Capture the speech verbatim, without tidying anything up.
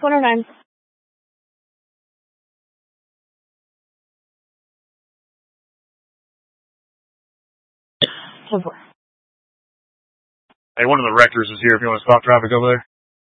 one oh nine. Hey, one of the rectors is here if you want to stop traffic over there.